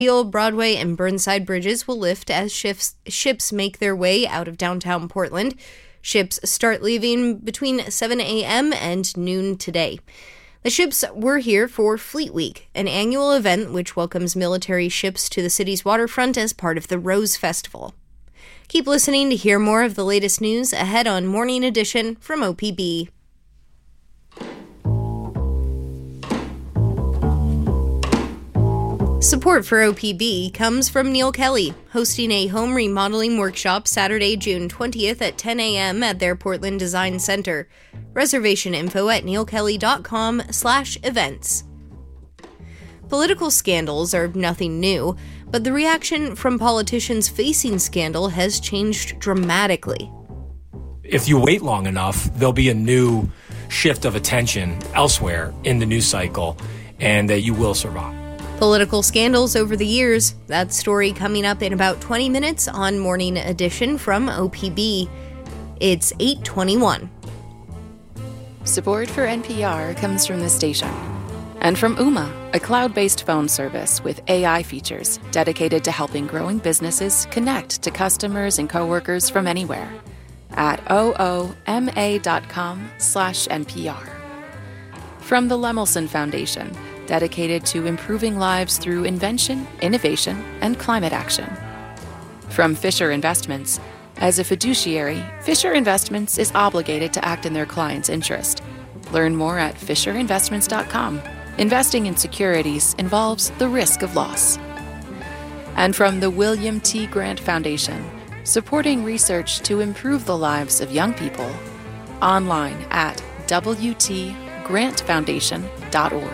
Broadway, and Burnside bridges will lift as ships make their way out of downtown Portland. Ships start leaving between 7 a.m. and noon today. The ships were here for Fleet Week, an annual event which welcomes military ships to the city's waterfront as part of the Rose Festival. Keep listening to hear more of the latest news ahead on Morning Edition from OPB. Support for OPB comes from Neil Kelly, hosting a home remodeling workshop Saturday, June 20th at 10 a.m. at their Portland Design Center. Reservation info at neilkelly.com/events. Political scandals are nothing new, but the reaction from politicians facing scandal has changed dramatically. If you wait long enough, there'll be a new shift of attention elsewhere in the news cycle, and you will survive. Political scandals over the years. That story coming up in about 20 minutes on Morning Edition from OPB. It's 8:21. Support for NPR comes from the station. And from Ooma, a cloud-based phone service with AI features dedicated to helping growing businesses connect to customers and coworkers from anywhere. At ooma.com/NPR. From the Lemelson Foundation, dedicated to improving lives through invention, innovation, and climate action. From Fisher Investments, as a fiduciary, Fisher Investments is obligated to act in their client's interest. Learn more at fisherinvestments.com. Investing in securities involves the risk of loss. And from the William T. Grant Foundation, supporting research to improve the lives of young people. Online at wtgrantfoundation.org.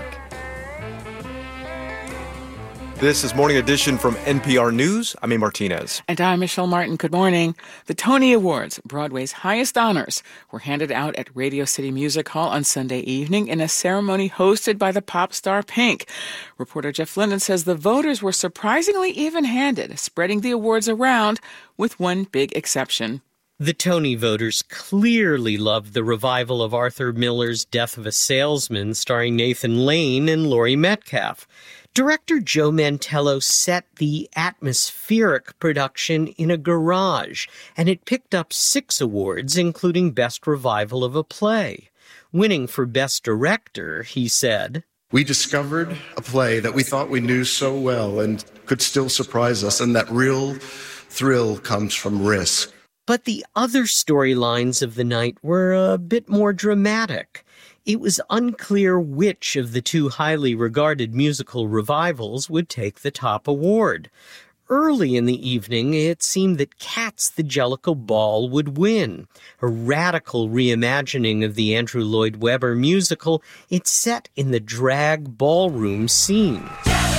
This is Morning Edition from NPR News. I'm A. Martinez. And I'm Michelle Martin. Good morning. The Tony Awards, Broadway's highest honors, were handed out at Radio City Music Hall on Sunday evening in a ceremony hosted by the pop star Pink. Reporter Jeff Linden says the voters were surprisingly even-handed, spreading the awards around with one big exception. The Tony voters clearly loved the revival of Arthur Miller's Death of a Salesman, starring Nathan Lane and Laurie Metcalf. Director Joe Mantello set the atmospheric production in a garage, and it picked up 6 awards, including Best Revival of a Play. Winning for Best Director, he said, "We discovered a play that we thought we knew so well and could still surprise us, and that real thrill comes from risk." But the other storylines of the night were a bit more dramatic. It was unclear which of the 2 highly regarded musical revivals would take the top award. Early in the evening, it seemed that Cats the Jellicle Ball would win. A radical reimagining of the Andrew Lloyd Webber musical, it's set in the drag ballroom scene.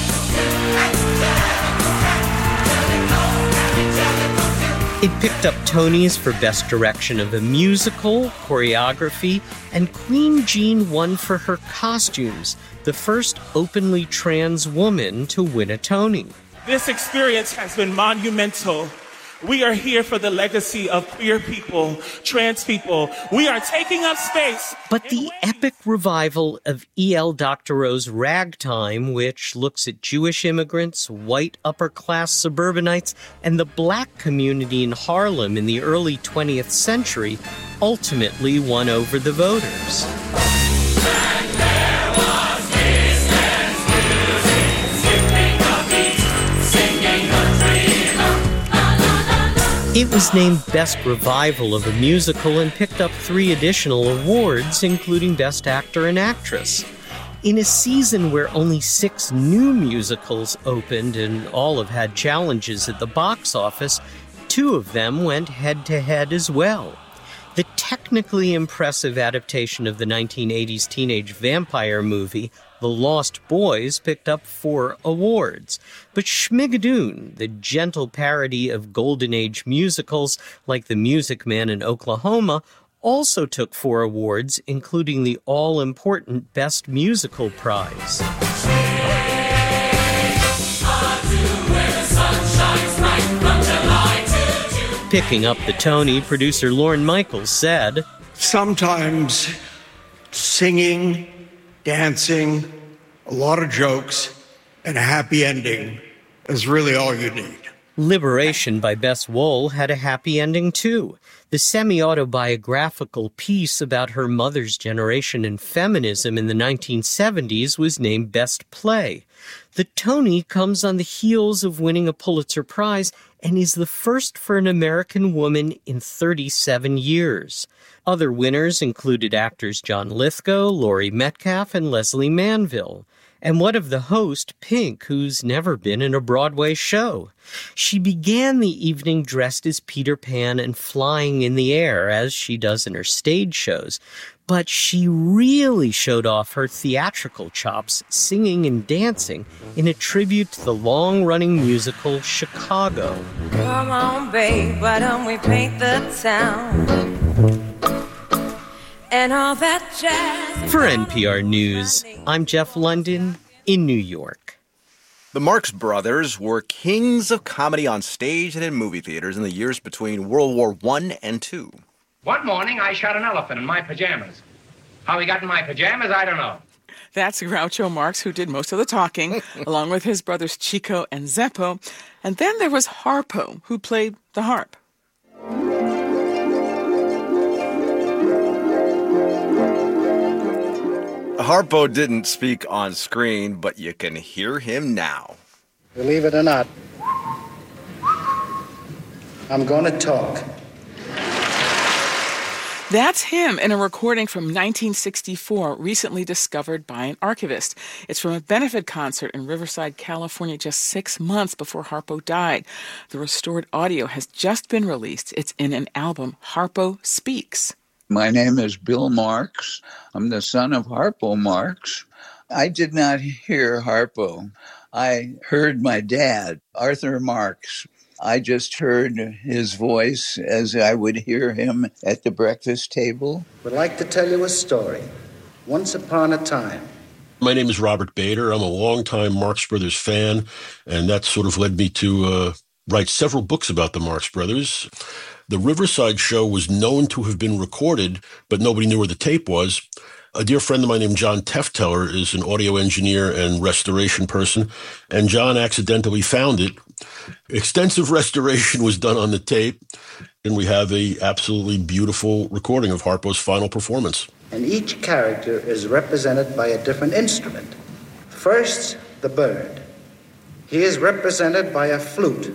It picked up Tonys for Best Direction of a Musical, Choreography, and Queen Jean won for her costumes, the first openly trans woman to win a Tony. This experience has been monumental. We are here for the legacy of queer people, trans people. We are taking up space. But the epic revival of E.L. Doctorow's Ragtime, which looks at Jewish immigrants, white upper-class suburbanites, and the black community in Harlem in the early 20th century, ultimately won over the voters. It was named Best Revival of a Musical and picked up 3 additional awards, including Best Actor and Actress. In a season where only 6 new musicals opened and all have had challenges at the box office, 2 of them went head-to-head as well. The technically impressive adaptation of the 1980s teenage vampire movie, The Lost Boys, picked up 4 awards. But Schmigadoon, the gentle parody of Golden Age musicals like The Music Man in Oklahoma, also took 4 awards, including the all-important Best Musical prize. Picking up the Tony, producer Lorne Michaels said, "Sometimes singing, dancing, a lot of jokes, and a happy ending is really all you need. Liberation by Bess Wohl had a happy ending, too. The semi-autobiographical piece about her mother's generation and feminism in the 1970s was named Best Play. The Tony comes on the heels of winning a Pulitzer Prize and is the first for an American woman in 37 years. Other winners included actors John Lithgow, Laurie Metcalf, and Leslie Manville. And what of the host, Pink, who's never been in a Broadway show? She began the evening dressed as Peter Pan and flying in the air, as she does in her stage shows. But she really showed off her theatrical chops, singing and dancing, in a tribute to the long-running musical Chicago. Come on, babe, why don't we paint the town? And all that jazz. For NPR News, I'm Jeff London in New York. The Marx Brothers were kings of comedy on stage and in movie theaters in the years between World War I and II. One morning, I shot an elephant in my pajamas. How he got in my pajamas, I don't know. That's Groucho Marx, who did most of the talking, along with his brothers Chico and Zeppo. And then there was Harpo, who played the harp. Harpo didn't speak on screen, but you can hear him now. Believe it or not, I'm going to talk. That's him in a recording from 1964, recently discovered by an archivist. It's from a benefit concert in Riverside, California, just 6 months before Harpo died. The restored audio has just been released. It's in an album, Harpo Speaks. My name is Bill Marx. I'm the son of Harpo Marx. I did not hear Harpo. I heard my dad, Arthur Marx. I just heard his voice as I would hear him at the breakfast table. Would like to tell you a story. Once upon a time. My name is Robert Bader. I'm a longtime Marx Brothers fan, and that sort of led me to write several books about the Marx Brothers. The Riverside show was known to have been recorded, but nobody knew where the tape was. A dear friend of mine named John Tefteller is an audio engineer and restoration person, and John accidentally found it. Extensive restoration was done on the tape, and we have a absolutely beautiful recording of Harpo's final performance. And each character is represented by a different instrument. First, the bird. He is represented by a flute.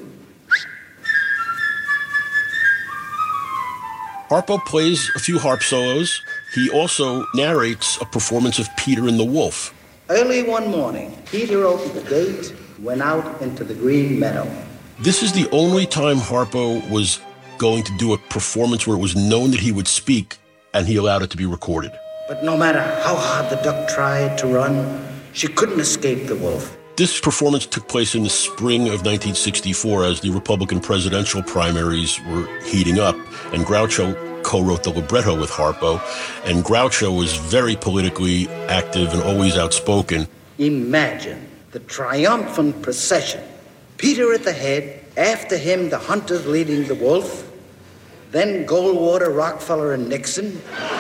Harpo plays a few harp solos. He also narrates a performance of Peter and the Wolf. Early one morning, Peter opened the gate, went out into the green meadow. This is the only time Harpo was going to do a performance where it was known that he would speak, and he allowed it to be recorded. But no matter how hard the duck tried to run, she couldn't escape the wolf. This performance took place in the spring of 1964 as the Republican presidential primaries were heating up, and Groucho co-wrote the libretto with Harpo, and Groucho was very politically active and always outspoken. Imagine the triumphant procession. Peter at the head, after him the hunters leading the wolf, then Goldwater, Rockefeller, and Nixon.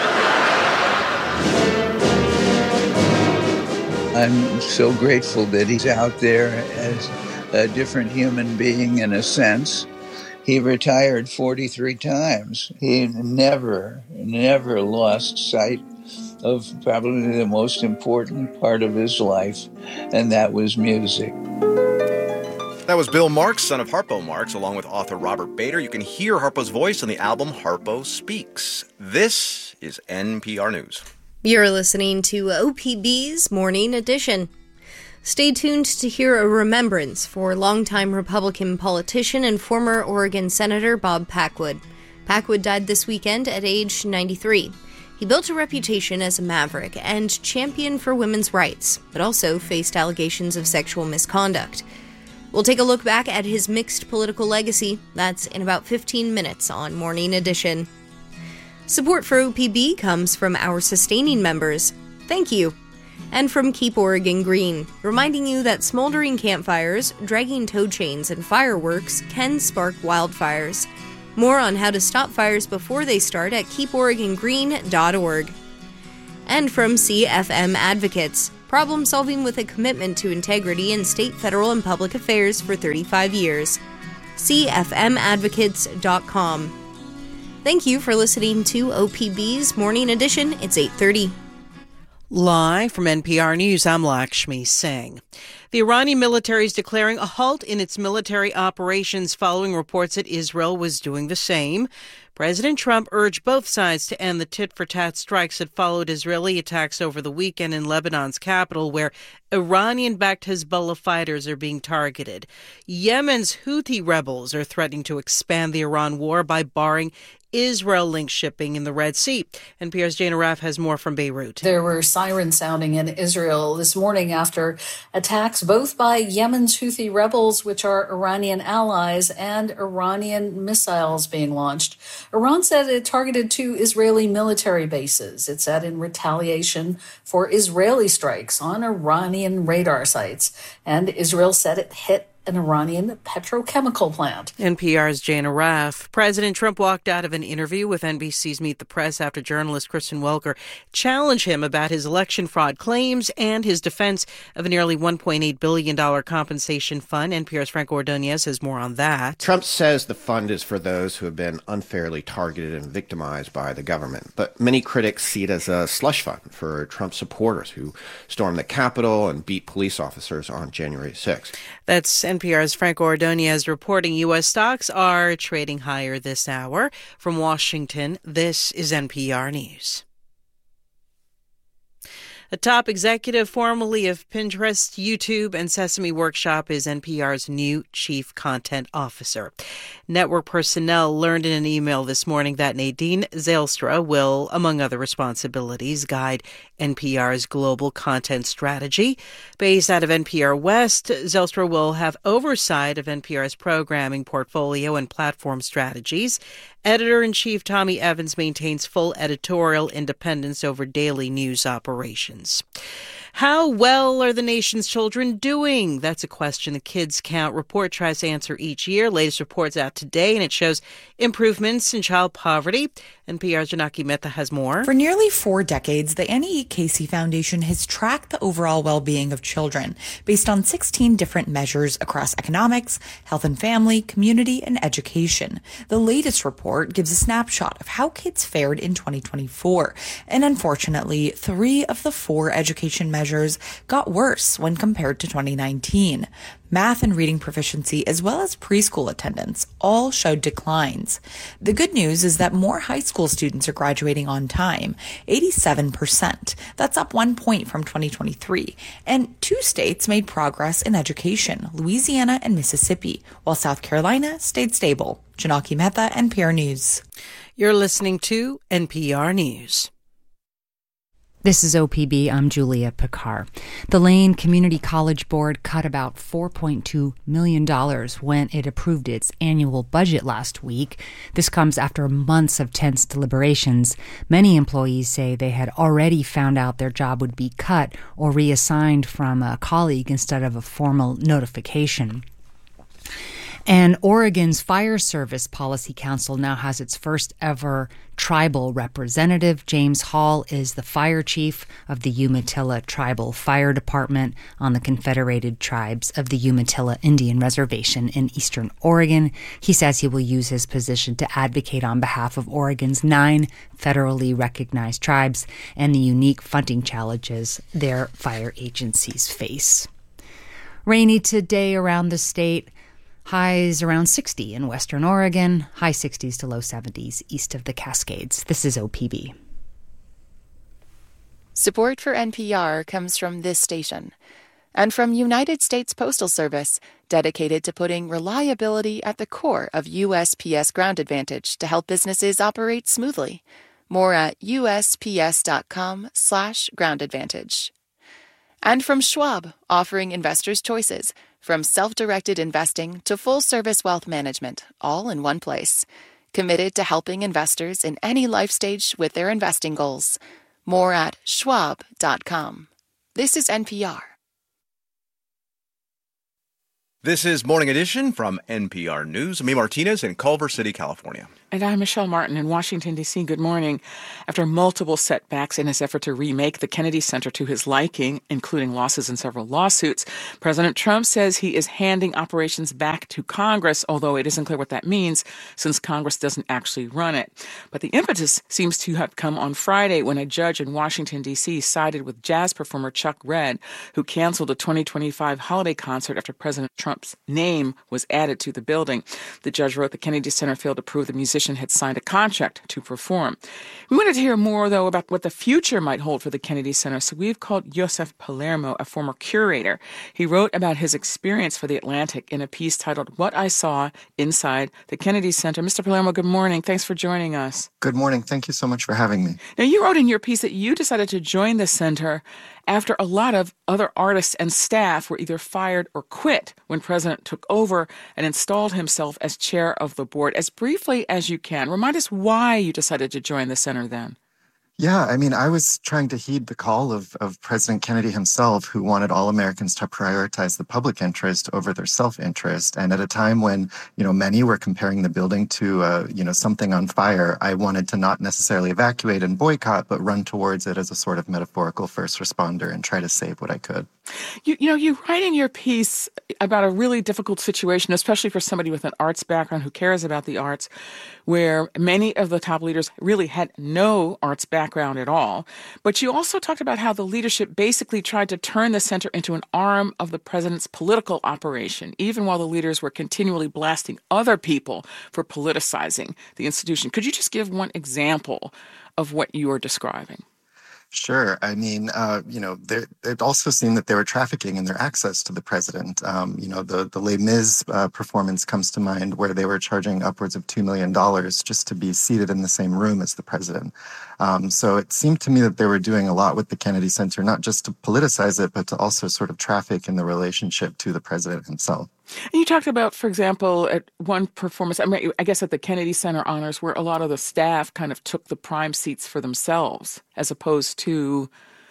I'm so grateful that he's out there as a different human being in a sense. He retired 43 times. He never lost sight of probably the most important part of his life, and that was music. That was Bill Marx, son of Harpo Marx, along with author Robert Bader. You can hear Harpo's voice on the album Harpo Speaks. This is NPR News. You're listening to OPB's Morning Edition. Stay tuned to hear a remembrance for longtime Republican politician and former Oregon Senator Bob Packwood. Packwood died this weekend at age 93. He built a reputation as a maverick and champion for women's rights, but also faced allegations of sexual misconduct. We'll take a look back at his mixed political legacy. That's in about 15 minutes on Morning Edition. Support for OPB comes from our sustaining members. Thank you. And from Keep Oregon Green, reminding you that smoldering campfires, dragging tow chains, and fireworks can spark wildfires. More on how to stop fires before they start at keeporegongreen.org. And from CFM Advocates, problem solving with a commitment to integrity in state, federal, and public affairs for 35 years. CFMadvocates.com. Thank you for listening to OPB's Morning Edition. It's 8:30. Live from NPR News, I'm Lakshmi Singh. The Iranian military is declaring a halt in its military operations following reports that Israel was doing the same. President Trump urged both sides to end the tit-for-tat strikes that followed Israeli attacks over the weekend in Lebanon's capital, where Iranian-backed Hezbollah fighters are being targeted. Yemen's Houthi rebels are threatening to expand the Iran war by barring Israel-linked shipping in the Red Sea. NPR's Jane Arraf has more from Beirut. There were sirens sounding in Israel this morning after attacks both by Yemen's Houthi rebels, which are Iranian allies, and Iranian missiles being launched. Iran said it targeted 2 Israeli military bases. It said in retaliation for Israeli strikes on Iranian radar sites. And Israel said it hit an Iranian petrochemical plant. NPR's Jane Arraf. President Trump walked out of an interview with NBC's Meet the Press after journalist Kristen Welker challenged him about his election fraud claims and his defense of a nearly $1.8 billion compensation fund. NPR's Frank Ordonez has more on that. Trump says the fund is for those who have been unfairly targeted and victimized by the government. But many critics see it as a slush fund for Trump supporters who stormed the Capitol and beat police officers on January 6th. That's NPR's Frank Ordonez reporting U.S. stocks are trading higher this hour. From Washington, this is NPR News. A top executive formerly of Pinterest, YouTube, and Sesame Workshop is NPR's new chief content officer. Network personnel learned in an email this morning that Nadine Zylstra will, among other responsibilities, guide NPR's global content strategy. Based out of NPR West, Zylstra will have oversight of NPR's programming portfolio and platform strategies. Editor-in-Chief Tommy Evans maintains full editorial independence over daily news operations. How well are the nation's children doing? That's a question the Kids Count report tries to answer each year. Latest report's out today, and it shows improvements in child poverty. NPR's Janaki Mehta has more. For nearly 4 decades, the Annie E. Casey Foundation has tracked the overall well-being of children based on 16 different measures across economics, health and family, community, and education. The latest report gives a snapshot of how kids fared in 2024. And unfortunately, 3 of the 4 education measures got worse when compared to 2019. Math and reading proficiency, as well as preschool attendance, all showed declines. The good news is that more high school students are graduating on time, 87%. That's up 1 point from 2023. And 2 states made progress in education, Louisiana and Mississippi, while South Carolina stayed stable. Janaki Mehta, NPR News. You're listening to NPR News. This is OPB. I'm Julia Picard. The Lane Community College Board cut about $4.2 million when it approved its annual budget last week. This comes after months of tense deliberations. Many employees say they had already found out their job would be cut or reassigned from a colleague instead of a formal notification. And Oregon's Fire Service Policy Council now has its first ever tribal representative. James Hall is the fire chief of the Umatilla Tribal Fire Department on the Confederated Tribes of the Umatilla Indian Reservation in eastern Oregon. He says he will use his position to advocate on behalf of Oregon's 9 federally recognized tribes and the unique funding challenges their fire agencies face. Rainy today around the state. Highs around 60 in western Oregon, high 60s to low 70s east of the Cascades. This is OPB. Support for NPR comes from this station and from United States Postal Service, dedicated to putting reliability at the core of USPS Ground Advantage to help businesses operate smoothly. More at USPS.com/Ground Advantage. And from Schwab, offering investors choices, from self-directed investing to full-service wealth management, all in one place. Committed to helping investors in any life stage with their investing goals. More at schwab.com. This is NPR. This is Morning Edition from NPR News. I'm Martinez in Culver City, California. And I'm Michelle Martin in Washington, D.C. Good morning. After multiple setbacks in his effort to remake the Kennedy Center to his liking, including losses in several lawsuits, President Trump says he is handing operations back to Congress, although it isn't clear what that means since Congress doesn't actually run it. But the impetus seems to have come on Friday when a judge in Washington, D.C. sided with jazz performer Chuck Redd, who canceled a 2025 holiday concert after President Trump's name was added to the building. The judge wrote the Kennedy Center failed to prove the musician had signed a contract to perform. We wanted to hear more, though, about what the future might hold for the Kennedy Center, so we've called Joseph Palermo, a former curator. He wrote about his experience for The Atlantic in a piece titled What I Saw Inside the Kennedy Center. Mr. Palermo, good morning. Thanks for joining us. Good morning. Thank you so much for having me. Now, you wrote in your piece that you decided to join the center after a lot of other artists and staff were either fired or quit when President took over and installed himself as chair of the board. As briefly as you can, remind us why you decided to join the center then. Yeah, I mean, I was trying to heed the call of President Kennedy himself, who wanted all Americans to prioritize the public interest over their self-interest. And at a time when, many were comparing the building to, something on fire, I wanted to not necessarily evacuate and boycott, but run towards it as a sort of metaphorical first responder and try to save what I could. You write in your piece about a really difficult situation, especially for somebody with an arts background who cares about the arts, where many of the top leaders really had no arts background at all. But you also talked about how the leadership basically tried to turn the center into an arm of the president's political operation, even while the leaders were continually blasting other people for politicizing the institution. Could you just give one example of what you are describing? Sure. I mean, it also seemed that they were trafficking in their access to the president. The Les Mis performance comes to mind where they were charging upwards of $2 million just to be seated in the same room as the president. So it seemed to me that they were doing a lot with the Kennedy Center, not just to politicize it, but to also sort of traffic in the relationship to the president himself. And you talked about, for example, at one performance, I guess at the Kennedy Center Honors, where a lot of the staff kind of took the prime seats for themselves, as opposed to,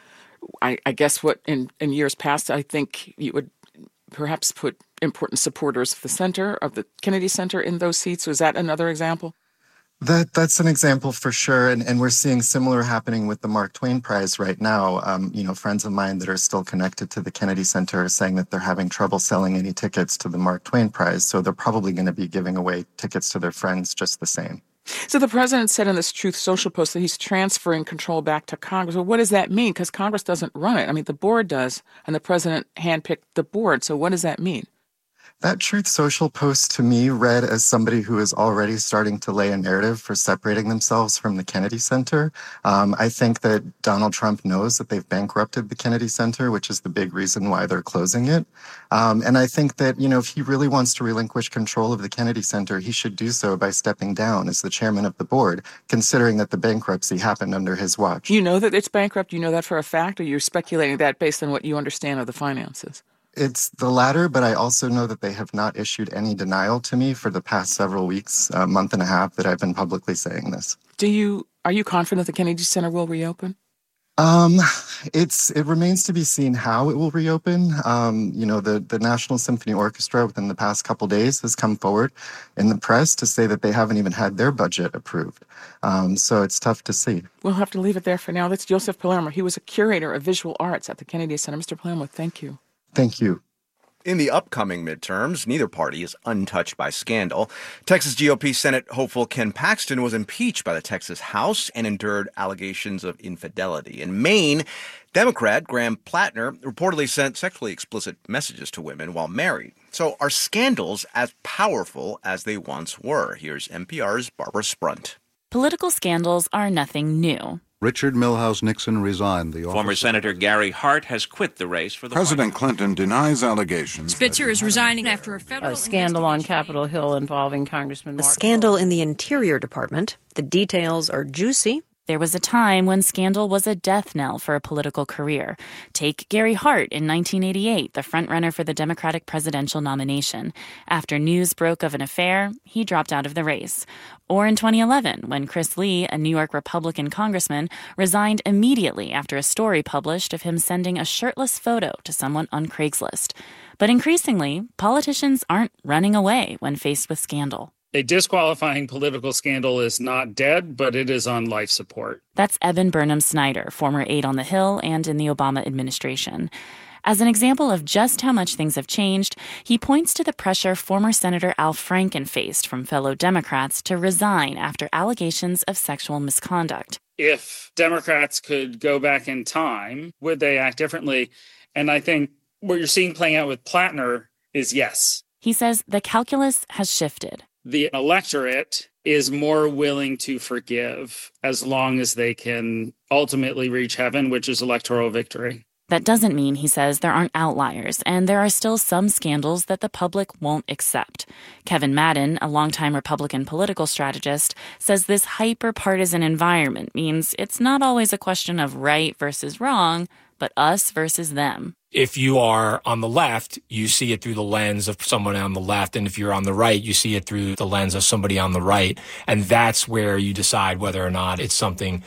I guess what in years past, I think you would perhaps put important supporters of the center, of the Kennedy Center in those seats. Was that another example? That's an example for sure, and we're seeing similar happening with the Mark Twain Prize right now. Friends of mine that are still connected to the Kennedy Center are saying that they're having trouble selling any tickets to the Mark Twain Prize, so they're probably going to be giving away tickets to their friends just the same. So the president said in this Truth Social post that he's transferring control back to Congress. Well, what does that mean? Because Congress doesn't run it. I mean, the board does, and the president handpicked the board. So what does that mean? That Truth Social post to me read as somebody who is already starting to lay a narrative for separating themselves from the Kennedy Center. I think that Donald Trump knows that they've bankrupted the Kennedy Center, which is the big reason why they're closing it. And I think that, if he really wants to relinquish control of the Kennedy Center, he should do so by stepping down as the chairman of the board, considering that the bankruptcy happened under his watch. You know that it's bankrupt? You know that for a fact, or you're speculating that based on what you understand of the finances? It's the latter, but I also know that they have not issued any denial to me for the past several weeks, a month and a half that I've been publicly saying this. Are you confident the Kennedy Center will reopen? It remains to be seen how it will reopen. The National Symphony Orchestra within the past couple days has come forward in the press to say that they haven't even had their budget approved. So it's tough to see. We'll have to leave it there for now. That's Joseph Palermo. He was a curator of visual arts at the Kennedy Center. Mr. Palermo, thank you. Thank you. In the upcoming midterms, neither party is untouched by scandal. Texas GOP Senate hopeful Ken Paxton was impeached by the Texas House and endured allegations of infidelity. In Maine, Democrat Graham Plattner reportedly sent sexually explicit messages to women while married. So are scandals as powerful as they once were? Here's NPR's Barbara Sprunt. Political scandals are nothing new. Richard Milhouse Nixon resigned the office. Former Senator Gary Hart has quit the race for the President Clinton denies allegations. Spitzer is resigning after a federal scandal on Capitol Hill involving Congressman Mark. A scandal in the Interior Department. The details are juicy There was a time when scandal was a death knell for a political career. Take Gary Hart in 1988, the frontrunner for the Democratic presidential nomination. After news broke of an affair, he dropped out of the race. Or in 2011, when Chris Lee, a New York Republican congressman, resigned immediately after a story published of him sending a shirtless photo to someone on Craigslist. But increasingly, politicians aren't running away when faced with scandal. A disqualifying political scandal is not dead, but it is on life support. That's Eben Burnham-Snyder, former aide on the Hill and in the Obama administration. As an example of just how much things have changed, he points to the pressure former Senator Al Franken faced from fellow Democrats to resign after allegations of sexual misconduct. If Democrats could go back in time, would they act differently? And I think what you're seeing playing out with Plattner is yes. He says the calculus has shifted. The electorate is more willing to forgive as long as they can ultimately reach heaven, which is electoral victory. That doesn't mean, he says, there aren't outliers, and there are still some scandals that the public won't accept. Kevin Madden, a longtime Republican political strategist, says this hyper-partisan environment means it's not always a question of right versus wrong, but us versus them. If you are on the left, you see it through the lens of someone on the left. And if you're on the right, you see it through the lens of somebody on the right. And that's where you decide whether or not it's something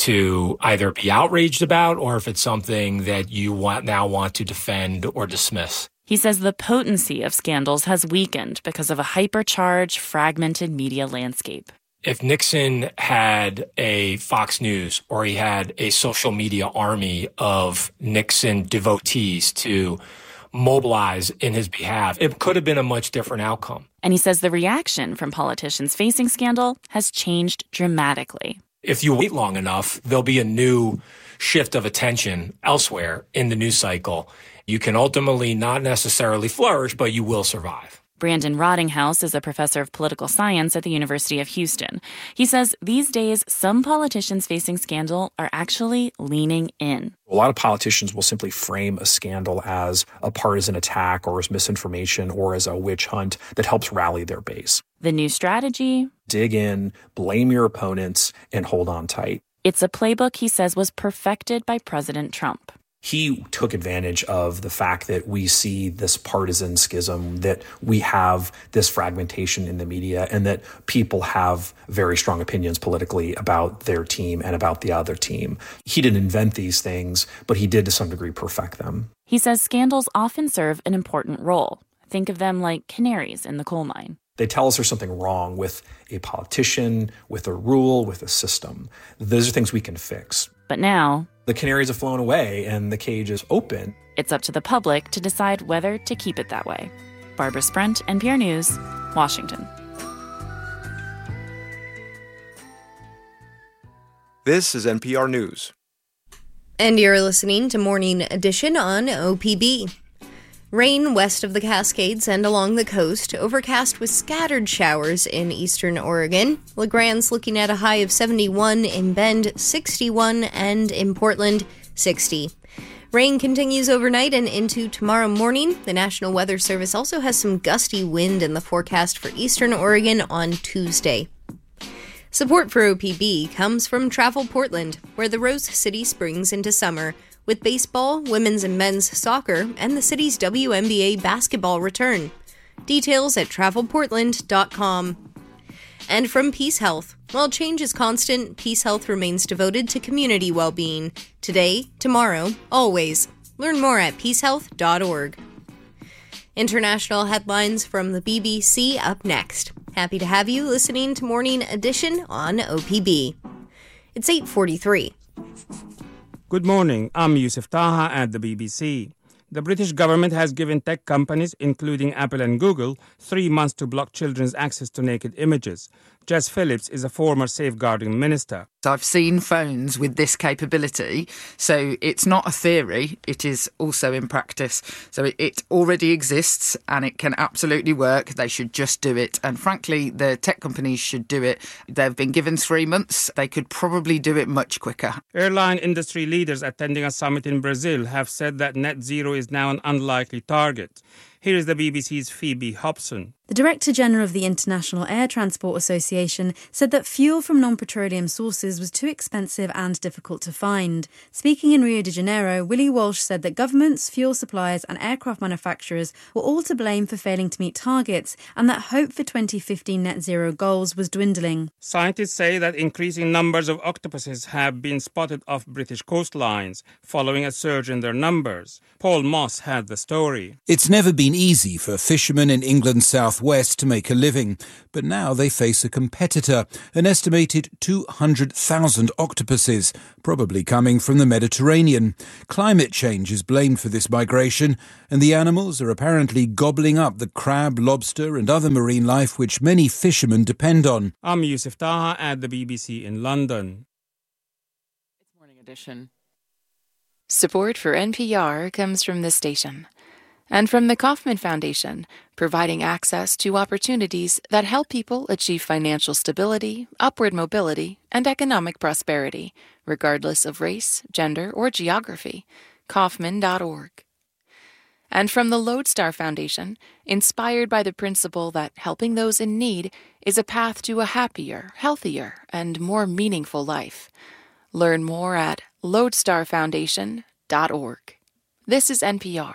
to either be outraged about or if it's something that you now want to defend or dismiss. He says the potency of scandals has weakened because of a hypercharged, fragmented media landscape. If Nixon had a Fox News or he had a social media army of Nixon devotees to mobilize in his behalf, it could have been a much different outcome. And he says the reaction from politicians facing scandal has changed dramatically. If you wait long enough, there'll be a new shift of attention elsewhere in the news cycle. You can ultimately not necessarily flourish, but you will survive. Brandon Rottinghouse is a professor of political science at the University of Houston. He says these days, some politicians facing scandal are actually leaning in. A lot of politicians will simply frame a scandal as a partisan attack or as misinformation or as a witch hunt that helps rally their base. The new strategy? Dig in, blame your opponents, and hold on tight. It's a playbook he says was perfected by President Trump. He took advantage of the fact that we see this partisan schism, that we have this fragmentation in the media, and that people have very strong opinions politically about their team and about the other team. He didn't invent these things, but he did to some degree perfect them. He says scandals often serve an important role. Think of them like canaries in the coal mine. They tell us there's something wrong with a politician, with a rule, with a system. Those are things we can fix. But now, the canaries have flown away and the cage is open. It's up to the public to decide whether to keep it that way. Barbara Sprent, NPR News, Washington. This is NPR News. And you're listening to Morning Edition on OPB. Rain west of the Cascades and along the coast, overcast with scattered showers in eastern Oregon. LeGrand's looking at a high of 71, in Bend 61, and in Portland 60. Rain continues overnight and into tomorrow morning. The National Weather Service also has some gusty wind in the forecast for eastern Oregon on Tuesday. Support for OPB comes from Travel Portland, where the Rose City springs into summer, with baseball, women's and men's soccer, and the city's WNBA basketball return. Details at travelportland.com. And from Peace Health. While change is constant, Peace Health remains devoted to community well-being. Today, tomorrow, always. Learn more at peacehealth.org. International headlines from the BBC up next. Happy to have you listening to Morning Edition on OPB. It's 8:43. Good morning, I'm Yusuf Taha at the BBC. The British government has given tech companies, including Apple and Google, 3 months to block children's access to naked images. Jess Phillips is a former safeguarding minister. I've seen phones with this capability, so it's not a theory, it is also in practice. So it already exists and it can absolutely work. They should just do it. And frankly, the tech companies should do it. They've been given 3 months. They could probably do it much quicker. Airline industry leaders attending a summit in Brazil have said that net zero is now an unlikely target. Here is the BBC's Phoebe Hobson. The Director General of the International Air Transport Association said that fuel from non-petroleum sources was too expensive and difficult to find. Speaking in Rio de Janeiro, Willie Walsh said that governments, fuel suppliers and aircraft manufacturers were all to blame for failing to meet targets and that hope for 2050 net zero goals was dwindling. Scientists say that increasing numbers of octopuses have been spotted off British coastlines following a surge in their numbers. Paul Moss had the story. It's never been easy for fishermen in England's southwest to make a living, but now they face a competitor, an estimated 200,000 octopuses, probably coming from the Mediterranean. Climate change is blamed for this migration, and the animals are apparently gobbling up the crab, lobster and other marine life which many fishermen depend on. I'm Yusuf Taha at the BBC in London. It's Morning Edition. Support for NPR comes from this station and from the Kauffman Foundation, providing access to opportunities that help people achieve financial stability, upward mobility, and economic prosperity, regardless of race, gender, or geography. Kauffman.org. And from the Lodestar Foundation, inspired by the principle that helping those in need is a path to a happier, healthier, and more meaningful life. Learn more at lodestarfoundation.org. This is NPR.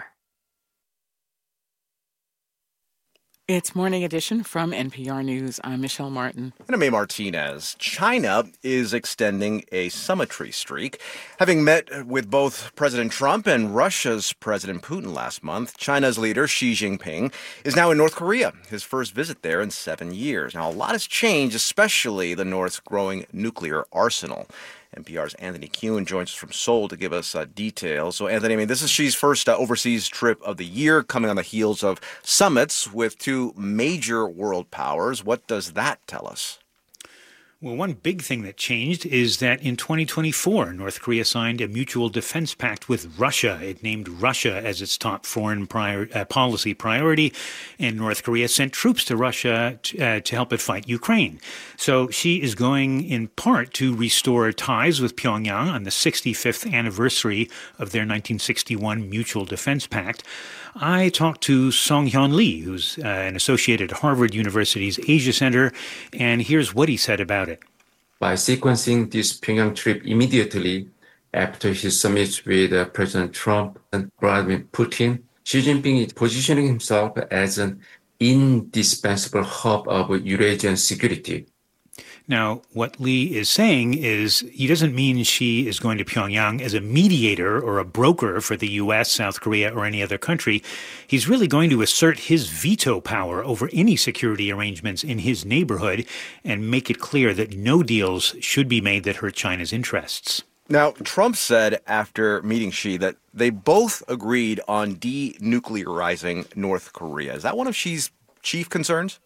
It's Morning Edition from NPR News. I'm Michelle Martin. And I'm May Martinez. China is extending a summitry streak. Having met with both President Trump and Russia's President Putin last month, China's leader Xi Jinping is now in North Korea, his first visit there in 7 years. Now, a lot has changed, especially the North's growing nuclear arsenal. NPR's Anthony Kuhn joins us from Seoul to give us details. So, Anthony, this is Xi's first overseas trip of the year, coming on the heels of summits with two major world powers. What does that tell us? Well, one big thing that changed is that in 2024, North Korea signed a mutual defense pact with Russia. It named Russia as its top foreign policy priority, and North Korea sent troops to Russia to help it fight Ukraine. So Xi is going in part to restore ties with Pyongyang on the 65th anniversary of their 1961 mutual defense pact. I talked to Song-Hyun Lee, who's an associate at Harvard University's Asia Center, and here's what he said about it. By sequencing this Pyongyang trip immediately after his summit with President Trump and Vladimir Putin, Xi Jinping is positioning himself as an indispensable hub of Eurasian security. Now, what Lee is saying is he doesn't mean Xi is going to Pyongyang as a mediator or a broker for the U.S., South Korea, or any other country. He's really going to assert his veto power over any security arrangements in his neighborhood and make it clear that no deals should be made that hurt China's interests. Now, Trump said after meeting Xi that they both agreed on denuclearizing North Korea. Is that one of Xi's chief concerns?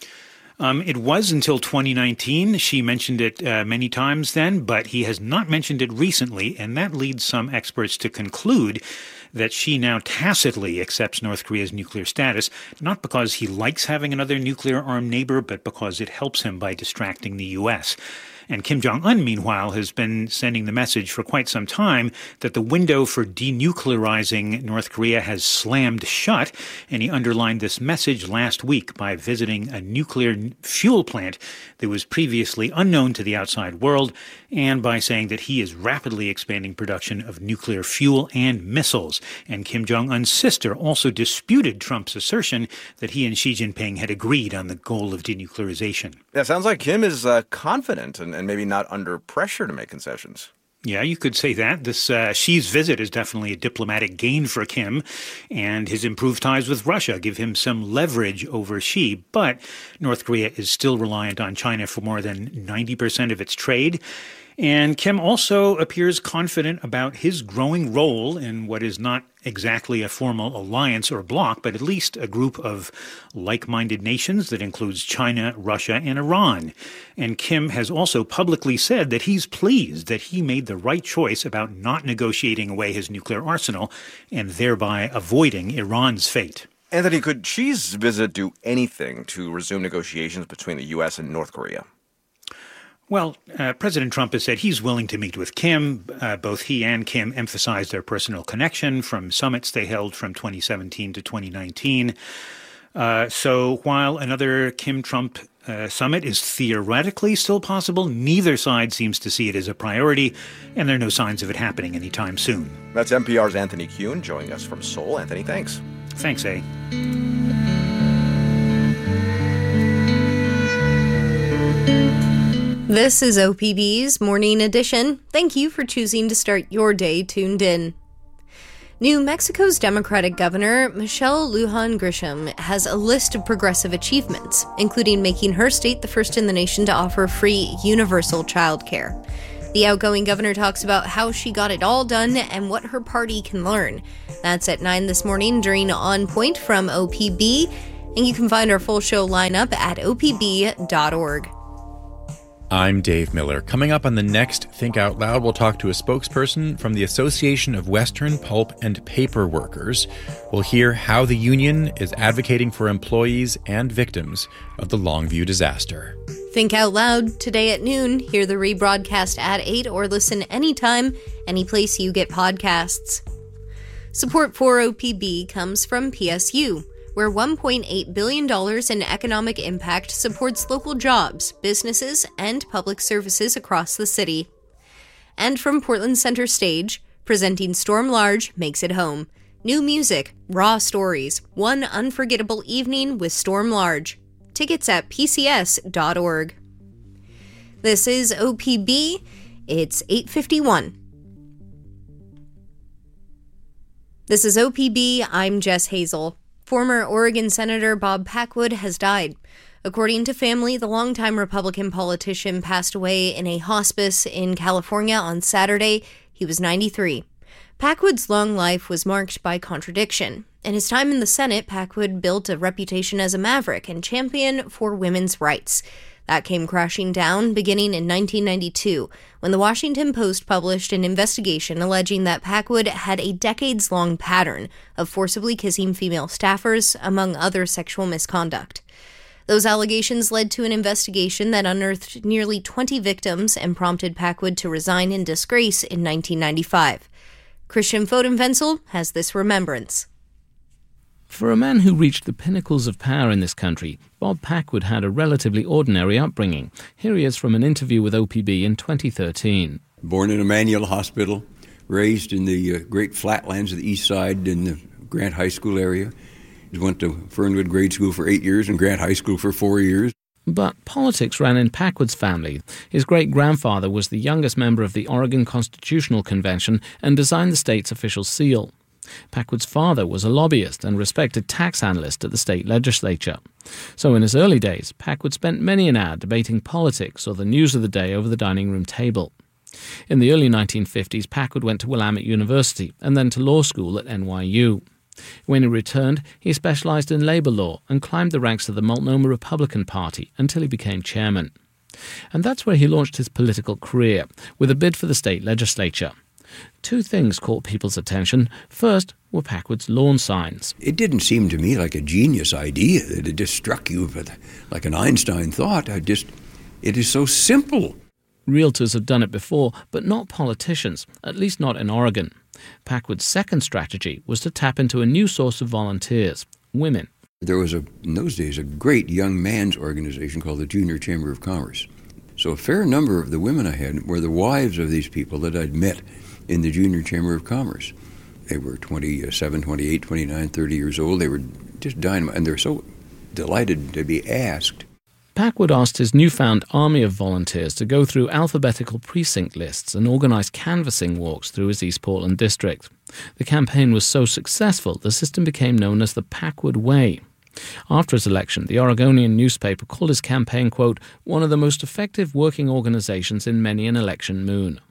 It was until 2019. Xi mentioned it many times then, but he has not mentioned it recently, and that leads some experts to conclude that Xi now tacitly accepts North Korea's nuclear status, not because he likes having another nuclear-armed neighbor, but because it helps him by distracting the U.S. And Kim Jong-un, meanwhile, has been sending the message for quite some time that the window for denuclearizing North Korea has slammed shut, and he underlined this message last week by visiting a nuclear fuel plant that was previously unknown to the outside world, and by saying that he is rapidly expanding production of nuclear fuel and missiles. And Kim Jong-un's sister also disputed Trump's assertion that he and Xi Jinping had agreed on the goal of denuclearization. Yeah, sounds like Kim is confident and maybe not under pressure to make concessions. Yeah, you could say that. This Xi's visit is definitely a diplomatic gain for Kim, and his improved ties with Russia give him some leverage over Xi. But North Korea is still reliant on China for more than 90% of its trade. And Kim also appears confident about his growing role in what is not exactly a formal alliance or bloc, but at least a group of like-minded nations that includes China, Russia, and Iran. And Kim has also publicly said that he's pleased that he made the right choice about not negotiating away his nuclear arsenal and thereby avoiding Iran's fate. Anthony, could Xi's visit do anything to resume negotiations between the U.S. and North Korea? Well, President Trump has said he's willing to meet with Kim. Both he and Kim emphasized their personal connection from summits they held from 2017 to 2019. So while another Kim-Trump summit is theoretically still possible, neither side seems to see it as a priority, and there are no signs of it happening anytime soon. That's NPR's Anthony Kuhn joining us from Seoul. Anthony, thanks. Thanks, A. This is OPB's Morning Edition. Thank you for choosing to start your day tuned in. New Mexico's Democratic Governor, Michelle Lujan Grisham, has a list of progressive achievements, including making her state the first in the nation to offer free universal childcare. The outgoing governor talks about how she got it all done and what her party can learn. That's at 9 this morning during On Point from OPB, and you can find our full show lineup at opb.org. I'm Dave Miller. Coming up on the next Think Out Loud, we'll talk to a spokesperson from the Association of Western Pulp and Paper Workers. We'll hear how the union is advocating for employees and victims of the Longview disaster. Think Out Loud, today at noon. Hear the rebroadcast at 8 or listen anytime, any place you get podcasts. Support for OPB comes from PSU, where $1.8 billion in economic impact supports local jobs, businesses, and public services across the city. And from Portland Center Stage, presenting Storm Large Makes It Home. New music, raw stories, one unforgettable evening with Storm Large. Tickets at pcs.org. This is OPB. It's 8:51. This is OPB. I'm Jess Hazel. Former Oregon Senator Bob Packwood has died. According to family, the longtime Republican politician passed away in a hospice in California on Saturday. He was 93. Packwood's long life was marked by contradiction. In his time in the Senate, Packwood built a reputation as a maverick and champion for women's rights. That came crashing down beginning in 1992, when the Washington Post published an investigation alleging that Packwood had a decades-long pattern of forcibly kissing female staffers, among other sexual misconduct. Those allegations led to an investigation that unearthed nearly 20 victims and prompted Packwood to resign in disgrace in 1995. Christian Fodenfensel has this remembrance. For a man who reached the pinnacles of power in this country, Bob Packwood had a relatively ordinary upbringing. Here he is from an interview with OPB in 2013. Born in Emmanuel Hospital, raised in the great flatlands of the east side in the Grant High School area. He went to Fernwood Grade School for 8 years and Grant High School for 4 years. But politics ran in Packwood's family. His great-grandfather was the youngest member of the Oregon Constitutional Convention and designed the state's official seal. Packwood's father was a lobbyist and respected tax analyst at the state legislature. So in his early days, Packwood spent many an hour debating politics or the news of the day over the dining room table. In the early 1950s, Packwood went to Willamette University and then to law school at NYU. When he returned, he specialized in labor law and climbed the ranks of the Multnomah Republican Party until he became chairman. And that's where he launched his political career, with a bid for the state legislature. Two things caught people's attention. First were Packwood's lawn signs. It didn't seem to me like a genius idea, that it just struck you like an Einstein thought. It is so simple. Realtors have done it before, but not politicians, at least not in Oregon. Packwood's second strategy was to tap into a new source of volunteers, women. There was, in those days, a great young man's organization called the Junior Chamber of Commerce. So a fair number of the women I had were the wives of these people that I'd met in the Junior Chamber of Commerce. They were 27, 28, 29, 30 years old. They were just dynamite, and they're so delighted to be asked. Packwood asked his newfound army of volunteers to go through alphabetical precinct lists and organize canvassing walks through his East Portland district. The campaign was so successful, the system became known as the Packwood Way. After his election, the Oregonian newspaper called his campaign, quote, one of the most effective working organizations in many an election moon.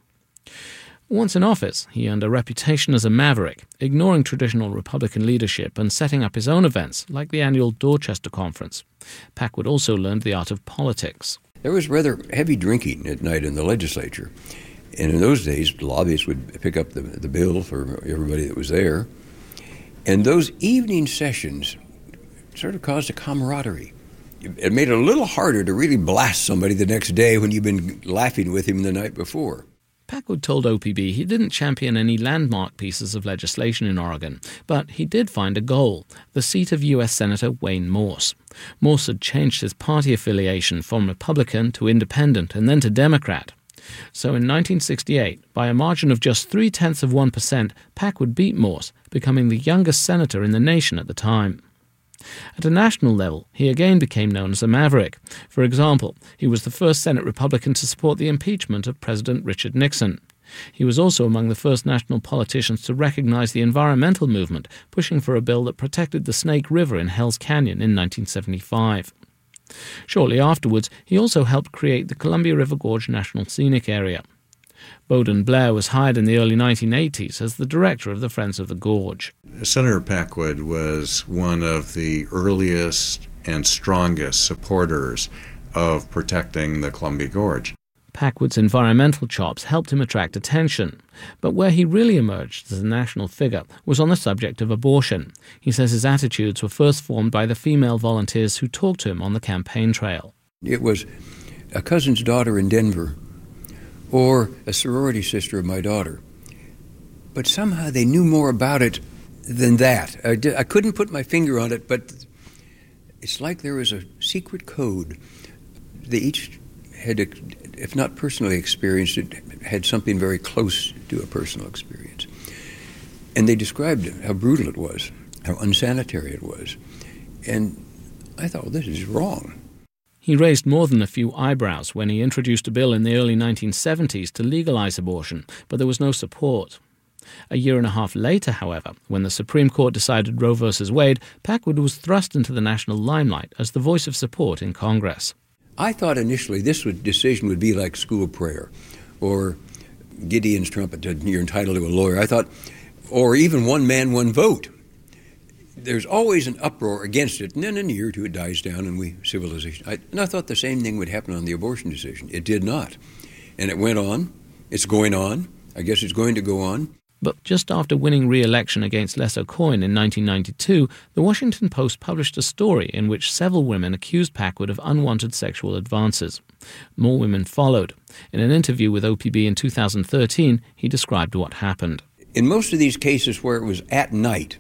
Once in office, he earned a reputation as a maverick, ignoring traditional Republican leadership and setting up his own events, like the annual Dorchester Conference. Packwood also learned the art of politics. There was rather heavy drinking at night in the legislature. And in those days, the lobbyists would pick up the bill for everybody that was there. And those evening sessions sort of caused a camaraderie. it made it a little harder to really blast somebody the next day when you've been laughing with him the night before. Packwood told OPB he didn't champion any landmark pieces of legislation in Oregon, but he did find a goal, the seat of U.S. Senator Wayne Morse. Morse had changed his party affiliation from Republican to Independent and then to Democrat. So in 1968, by a margin of just 0.3%, Packwood beat Morse, becoming the youngest senator in the nation at the time. At a national level, he again became known as a maverick. For example, he was the first Senate Republican to support the impeachment of President Richard Nixon. He was also among the first national politicians to recognize the environmental movement, pushing for a bill that protected the Snake River in Hells Canyon in 1975. Shortly afterwards, he also helped create the Columbia River Gorge National Scenic Area. Bowden Blair was hired in the early 1980s as the director of the Friends of the Gorge. Senator Packwood was one of the earliest and strongest supporters of protecting the Columbia Gorge. Packwood's environmental chops helped him attract attention, but where he really emerged as a national figure was on the subject of abortion. He says his attitudes were first formed by the female volunteers who talked to him on the campaign trail. It was a cousin's daughter in Denver, or a sorority sister of my daughter. But somehow they knew more about it than that. I couldn't put my finger on it, but it's like there was a secret code. They each had, if not personally experienced it, had something very close to a personal experience. And they described how brutal it was, how unsanitary it was. And I thought, well, this is wrong. He raised more than a few eyebrows when he introduced a bill in the early 1970s to legalize abortion, but there was no support. A year and a half later, however, when the Supreme Court decided Roe v. Wade, Packwood was thrust into the national limelight as the voice of support in Congress. I thought initially this decision would be like school prayer, or Gideon's trumpet, you're entitled to a lawyer. I thought, or even one man, one vote. There's always an uproar against it, and then in a year or two it dies down and civilization. I thought the same thing would happen on the abortion decision. It did not. And it went on. It's going on. I guess it's going to go on. But just after winning re-election against Les Aucoin in 1992, the Washington Post published a story in which several women accused Packwood of unwanted sexual advances. More women followed. In an interview with OPB in 2013, he described what happened. In most of these cases where it was at night,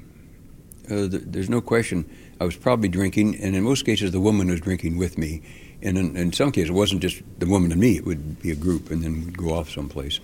there's no question I was probably drinking, and in most cases the woman was drinking with me. And in some cases it wasn't just the woman and me, it would be a group, and then we'd go off someplace.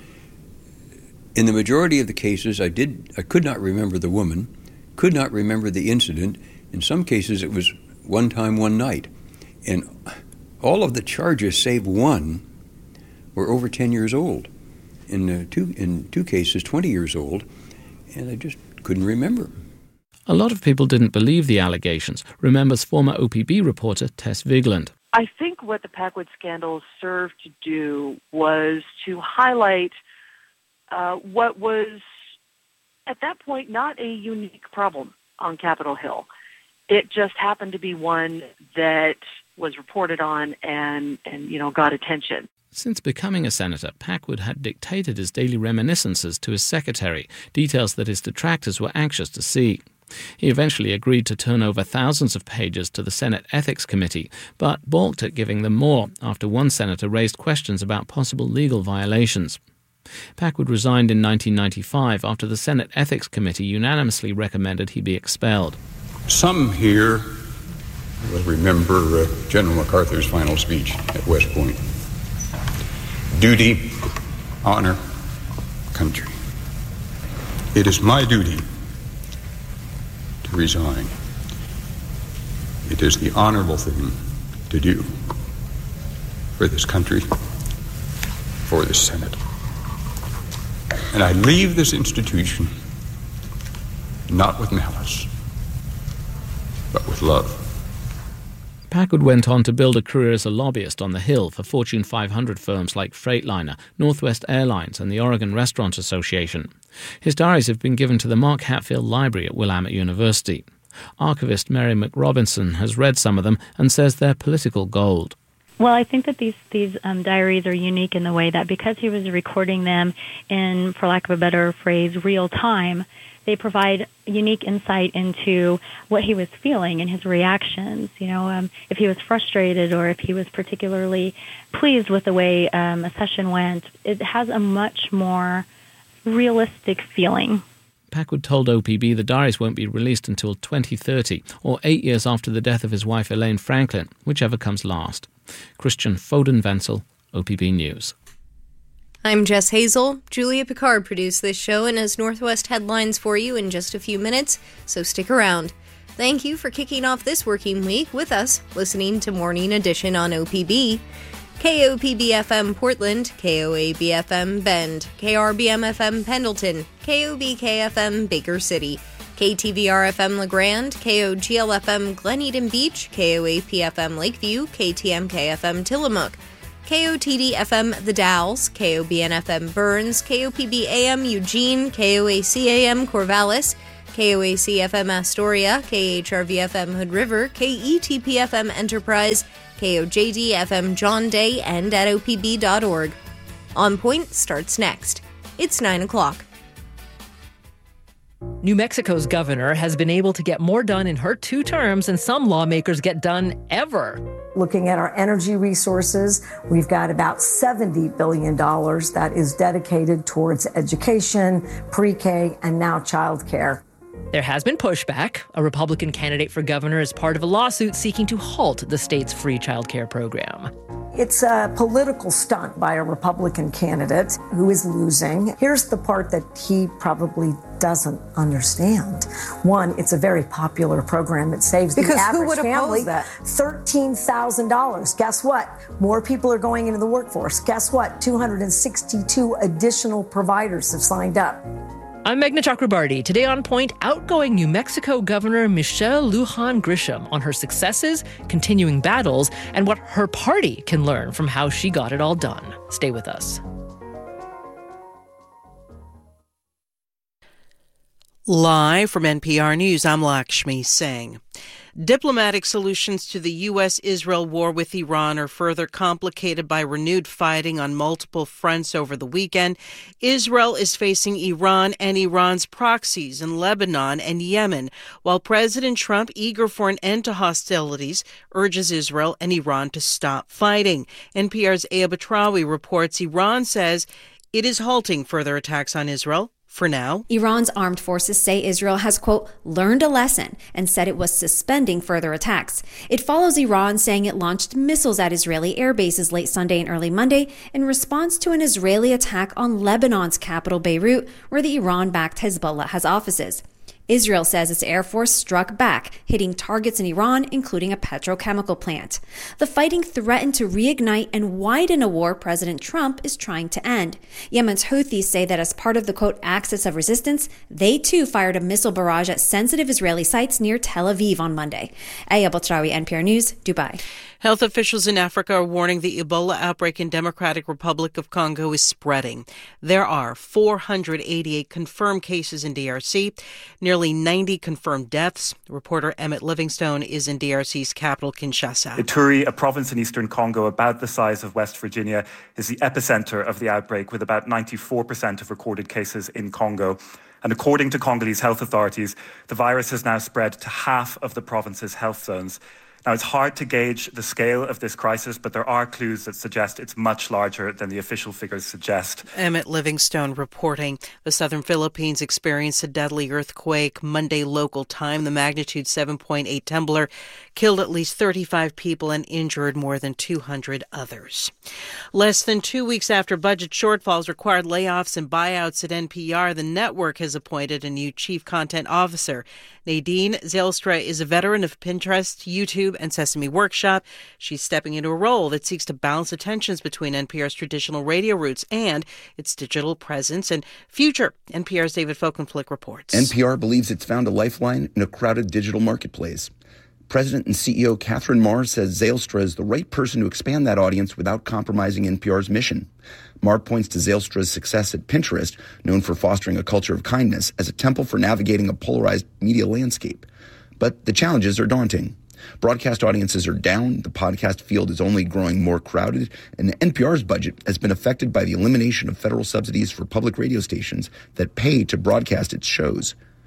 In the majority of the cases I could not remember the woman, could not remember the incident. In some cases it was one time, one night. And all of the charges save one were over 10 years old. In two cases, 20 years old, and I just couldn't remember. A lot of people didn't believe the allegations, remembers former OPB reporter Tess Vigland. I think what the Packwood scandal served to do was to highlight what was, at that point, not a unique problem on Capitol Hill. It just happened to be one that was reported on and got attention. Since becoming a senator, Packwood had dictated his daily reminiscences to his secretary, details that his detractors were anxious to see. He eventually agreed to turn over thousands of pages to the Senate Ethics Committee, but balked at giving them more after one senator raised questions about possible legal violations. Packwood resigned in 1995 after the Senate Ethics Committee unanimously recommended he be expelled. Some here will remember General MacArthur's final speech at West Point. Duty, honor, country. It is my duty to resign. It is the honorable thing to do for this country, for this Senate. And I leave this institution not with malice, but with love. Packwood went on to build a career as a lobbyist on the Hill for Fortune 500 firms like Freightliner, Northwest Airlines, and the Oregon Restaurant Association. His diaries have been given to the Mark Hatfield Library at Willamette University. Archivist Mary McRobinson has read some of them and says they're political gold. Well, I think that these diaries are unique in the way that because he was recording them in, for lack of a better phrase, real time, they provide unique insight into what he was feeling and his reactions. If he was frustrated or if he was particularly pleased with the way a session went, it has a much more realistic feeling. Packwood told OPB the diaries won't be released until 2030, or 8 years after the death of his wife Elaine Franklin, whichever comes last. Christian Foden-Wenzel, OPB News. I'm Jess Hazel. Julia Picard produced this show and has Northwest headlines for you in just a few minutes, so stick around. Thank you for kicking off this working week with us, listening to Morning Edition on OPB. KOPB-FM Portland, KOAB-FM Bend, KRBM-FM Pendleton, KOBK-FM Baker City, KTVR-FM LeGrand, KOGL-FM Glen Eden Beach, KOAP-FM Lakeview, KTMK-FM Tillamook, KOTD-FM The Dalles, KOBN-FM Burns, KOPB-AM Eugene, KOAC-AM Corvallis, KOAC-FM Astoria, KHRV-FM Hood River, KETP-FM Enterprise, KOJD-FM John Day, and at opb.org. On Point starts next. It's 9 o'clock. New Mexico's governor has been able to get more done in her 2 terms than some lawmakers get done ever. Looking at our energy resources, we've got about $70 billion that is dedicated towards education, pre-K, and now childcare. There has been pushback. A Republican candidate for governor is part of a lawsuit seeking to halt the state's free childcare program. It's a political stunt by a Republican candidate who is losing. Here's the part that he probably doesn't understand. One, it's a very popular program. It saves the average family $13,000. Guess what? More people are going into the workforce. Guess what? 262 additional providers have signed up. I'm Meghna Chakrabarty. Today on Point, outgoing New Mexico Governor Michelle Lujan Grisham on her successes, continuing battles, and what her party can learn from how she got it all done. Stay with us. Live from NPR News, I'm Lakshmi Singh. Diplomatic solutions to the U.S.-Israel war with Iran are further complicated by renewed fighting on multiple fronts over the weekend. Israel is facing Iran and Iran's proxies in Lebanon and Yemen, while President Trump, eager for an end to hostilities, urges Israel and Iran to stop fighting. NPR's Aya Batrawi reports Iran says it is halting further attacks on Israel. For now, Iran's armed forces say Israel has, quote, learned a lesson and said it was suspending further attacks. It follows Iran saying it launched missiles at Israeli air bases late Sunday and early Monday in response to an Israeli attack on Lebanon's capital, Beirut, where the Iran-backed Hezbollah has offices. Israel says its air force struck back, hitting targets in Iran, including a petrochemical plant. The fighting threatened to reignite and widen a war President Trump is trying to end. Yemen's Houthis say that as part of the, quote, axis of resistance, they too fired a missile barrage at sensitive Israeli sites near Tel Aviv on Monday. Aya Batrawi, NPR News, Dubai. Health officials in Africa are warning the Ebola outbreak in Democratic Republic of Congo is spreading. There are 488 confirmed cases in DRC, nearly 90 confirmed deaths. Reporter Emmett Livingstone is in DRC's capital, Kinshasa. Ituri, a province in eastern Congo about the size of West Virginia, is the epicenter of the outbreak, with about 94% of recorded cases in Congo. And according to Congolese health authorities, the virus has now spread to half of the province's health zones. Now, it's hard to gauge the scale of this crisis, but there are clues that suggest it's much larger than the official figures suggest. Emmett Livingstone reporting. The southern Philippines experienced a deadly earthquake Monday local time. The magnitude 7.8 trembler killed at least 35 people and injured more than 200 others. Less than 2 weeks after budget shortfalls required layoffs and buyouts at NPR, the network has appointed a new chief content officer. Nadine Zylstra is a veteran of Pinterest, YouTube, and Sesame Workshop. She's stepping into a role that seeks to balance the tensions between NPR's traditional radio roots and its digital presence and future. NPR's David Folkenflik reports. NPR believes it's found a lifeline in a crowded digital marketplace. President and CEO Catherine Marr says Zylstra is the right person to expand that audience without compromising NPR's mission. Marr points to Zylstra's success at Pinterest, known for fostering a culture of kindness, as a temple for navigating a polarized media landscape. But the challenges are daunting. Broadcast audiences are down, the podcast field is only growing more crowded, and NPR's budget has been affected by the elimination of federal subsidies for public radio stations that pay to broadcast its shows.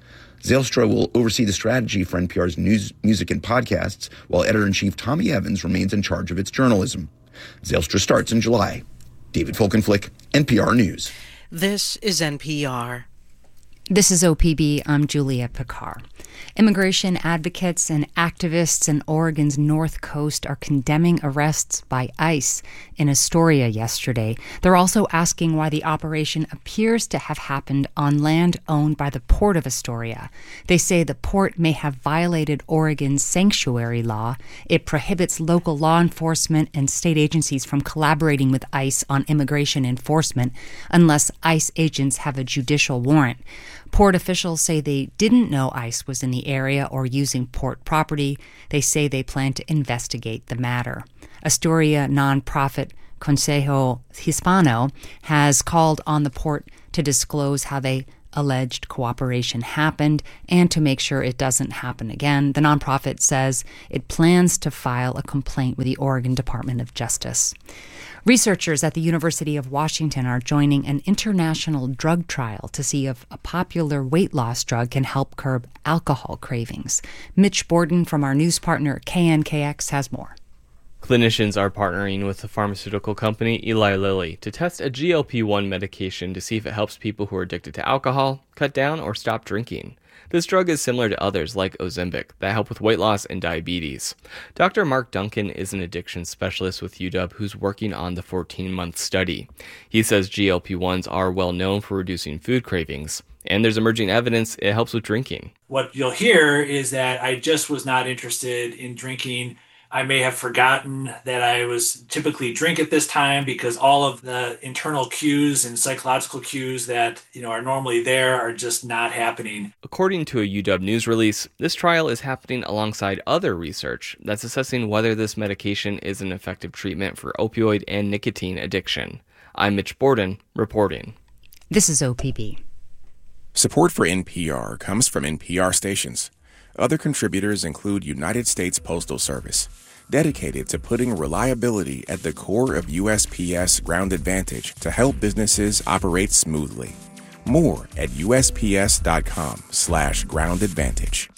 Zylstra will oversee the strategy for NPR's news, music, and podcasts, while editor-in-chief Tommy Evans remains in charge of its journalism. Zylstra starts in July. David Folkenflik, NPR News. This is NPR. This is OPB. I'm Julia Picard. Immigration advocates and activists in Oregon's North Coast are condemning arrests by ICE in Astoria yesterday. They're also asking why the operation appears to have happened on land owned by the Port of Astoria. They say the port may have violated Oregon's sanctuary law. It prohibits local law enforcement and state agencies from collaborating with ICE on immigration enforcement unless ICE agents have a judicial warrant. Port officials say they didn't know ICE was in the area or using port property. They say they plan to investigate the matter. Astoria nonprofit Consejo Hispano has called on the port to disclose how they alleged cooperation happened and to make sure it doesn't happen again. The nonprofit says it plans to file a complaint with the Oregon Department of Justice. Researchers at the University of Washington are joining an international drug trial to see if a popular weight loss drug can help curb alcohol cravings. Mitch Borden from our news partner KNKX has more. Clinicians are partnering with the pharmaceutical company Eli Lilly to test a GLP-1 medication to see if it helps people who are addicted to alcohol cut down or stop drinking. This drug is similar to others like Ozempic that help with weight loss and diabetes. Dr. Mark Duncan is an addiction specialist with UW who's working on the 14-month study. He says GLP-1s are well known for reducing food cravings, and there's emerging evidence it helps with drinking. What you'll hear is that I just was not interested in drinking. I may have forgotten that I was typically drink at this time because all of the internal cues and psychological cues that are normally there are just not happening. According to a UW news release, this trial is happening alongside other research that's assessing whether this medication is an effective treatment for opioid and nicotine addiction. I'm Mitch Borden, reporting. This is OPB. Support for NPR comes from NPR stations. Other contributors include United States Postal Service, dedicated to putting reliability at the core of USPS Ground Advantage to help businesses operate smoothly. More at USPS.com/groundadvantage.